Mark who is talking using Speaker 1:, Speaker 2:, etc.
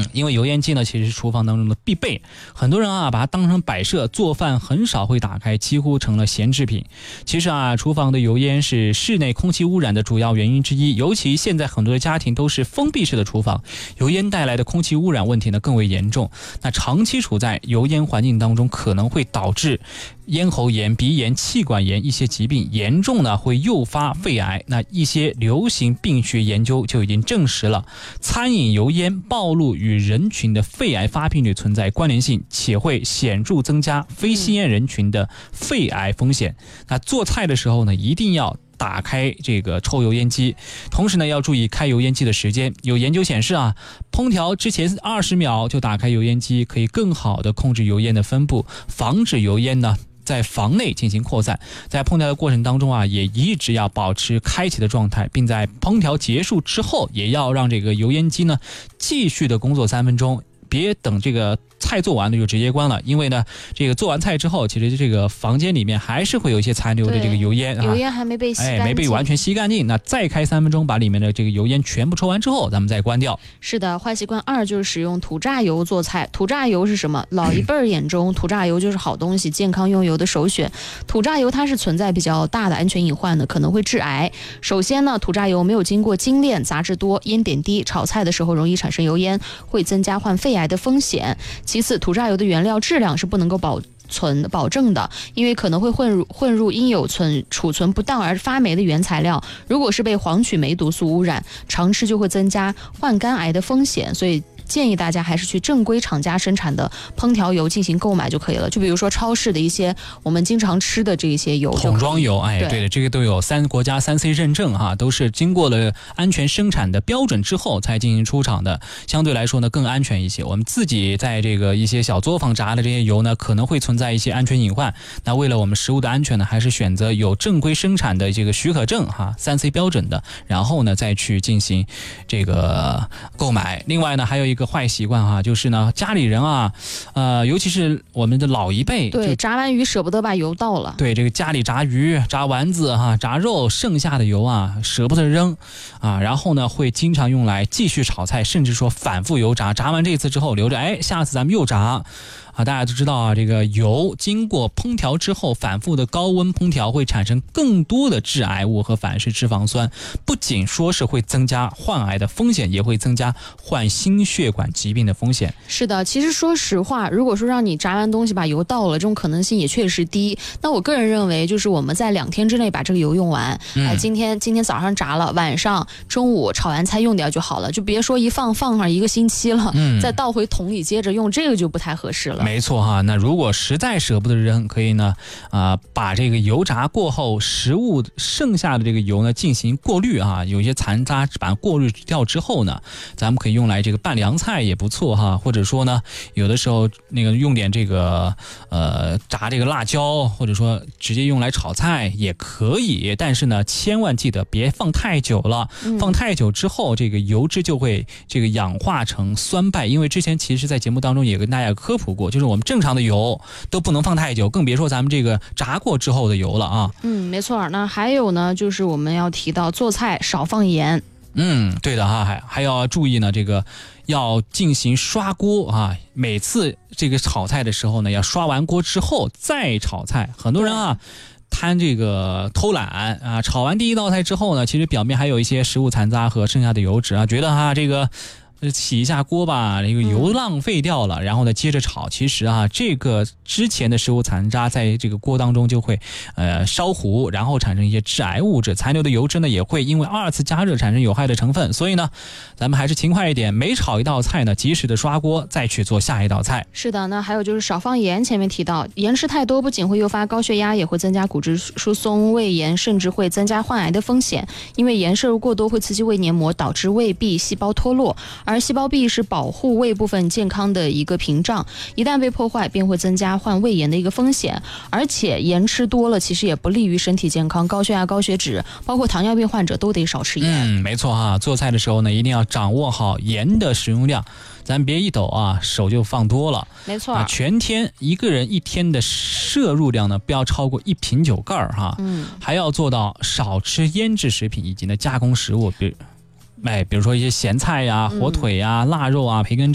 Speaker 1: 因为油烟机呢其实是厨房当中的必备，很多人啊把它当成摆设，做饭很少会打开，几乎成了闲置品。其实啊，厨房的油烟是室内空气污染的主要原因之一，尤其现在很多的家庭都是封闭式的厨房，油烟带来的空气污染问题呢更为严重。那长期处在油烟环境当中，可能会导致咽喉炎、鼻炎、气管炎一些疾病，严重呢会诱发肺癌。那一些流行病学研究就已经证实了，餐饮油烟暴露与人群的肺癌发病率存在关联性，且会显著增加非吸烟人群的肺癌风险。那做菜的时候呢，一定要打开这个抽油烟机，同时呢要注意开油烟机的时间。有研究显示啊，烹调之前20秒就打开油烟机，可以更好的控制油烟的分布，防止油烟呢在房内进行扩散。在烹调的过程当中啊，也一直要保持开启的状态，并在烹调结束之后，也要让这个油烟机呢继续的工作3分钟，别等这个菜做完了就直接关了，因为呢，这个做完菜之后，其实这个房间里面还是会有一些残留的这个油烟，
Speaker 2: 油烟还没被吸干净，
Speaker 1: 没被完全吸干净。那再开3分钟，把里面的这个油烟全部抽完之后，咱们再关掉。
Speaker 2: 是的，坏习惯2就是使用土榨油做菜。土榨油是什么？老一辈儿眼中，土榨油就是好东西，健康用油的首选。土榨油它是存在比较大的安全隐患的，可能会致癌。首先呢，土榨油没有经过精炼，杂质多，烟点低，炒菜的时候容易产生油烟，会增加患肺癌的风险。其次，土榨油的原料质量是不能够保证的，因为可能会混入因有储存不当而发霉的原材料，如果是被黄曲霉毒素污染，常吃就会增加患肝癌的风险。所以建议大家还是去正规厂家生产的烹调油进行购买就可以了。就比如说超市的一些我们经常吃的这些油，
Speaker 1: 桶装油，对的，这个都有国家3C 认证哈，都是经过了安全生产的标准之后才进行出厂的，相对来说呢更安全一些。我们自己在这个一些小作坊炸的这些油呢，可能会存在一些安全隐患。那为了我们食物的安全呢，还是选择有正规生产的这个许可证3C 标准的，然后呢再去进行这个购买。另外呢，还有一个坏习惯就是呢，家里人尤其是我们的老一辈，
Speaker 2: 对，炸完鱼舍不得把油倒了。
Speaker 1: 对，这个家里炸鱼、炸丸子炸肉剩下的油舍不得扔然后呢会经常用来继续炒菜，甚至说反复油炸，炸完这次之后留着，下次咱们又炸。大家都知道这个油经过烹调之后，反复的高温烹调会产生更多的致癌物和反式脂肪酸，不仅说是会增加患癌的风险，也会增加患心血管疾病的风险。是
Speaker 2: 的，其实说实话，如果说让你炸完东西把油倒了，这种可能性也确实低。那我个人认为，就是我们在2天之内把这个油用完，今天早上炸了，晚上中午炒完菜用掉就好了，就别说放上1个星期了，再倒回桶里接着用，这个就不太合适了。
Speaker 1: 没错那如果实在舍不得扔，可以呢把这个油炸过后食物剩下的这个油呢进行过滤有一些残渣把它过滤掉之后呢，咱们可以用来这个拌凉菜也不错或者说呢有的时候那个用点这个炸这个辣椒，或者说直接用来炒菜也可以，但是呢千万记得别放太久了，放太久之后这个油脂就会这个氧化成酸败。因为之前其实在节目当中也跟大家科普过，就是我们正常的油都不能放太久，更别说咱们这个炸过之后的油了
Speaker 2: 没错。那还有呢，就是我们要提到做菜少放盐。
Speaker 1: 对的还要注意呢，这个要进行刷锅每次这个炒菜的时候呢，要刷完锅之后再炒菜。很多人贪这个偷懒炒完第1道菜之后呢，其实表面还有一些食物残渣和剩下的油脂觉得这个洗一下锅吧，这个油浪费掉了，然后呢接着炒。其实这个之前的食物残渣在这个锅当中就会烧糊，然后产生一些致癌物质，残留的油脂呢也会因为2次加热产生有害的成分。所以呢咱们还是勤快一点，每炒一道菜呢及时的刷锅，再去做下一道菜。
Speaker 2: 是的，那还有就是少放盐。前面提到盐吃太多不仅会诱发高血压，也会增加骨质疏松、胃炎，甚至会增加患癌的风险。因为盐摄入过多会刺激胃黏膜，导致胃壁细胞脱落，而细胞壁是保护胃部分健康的一个屏障，一旦被破坏便会增加患胃炎的一个风险。而且盐吃多了其实也不利于身体健康，高血压、高血脂包括糖尿病患者都得少吃盐。
Speaker 1: 没错做菜的时候呢一定要掌握好盐的使用量，咱别一抖手就放多了。
Speaker 2: 没错
Speaker 1: 全天一个人1天的摄入量呢不要超过1瓶酒盖还要做到少吃腌制食品以及呢加工食物，比如说一些咸菜火腿腊肉培根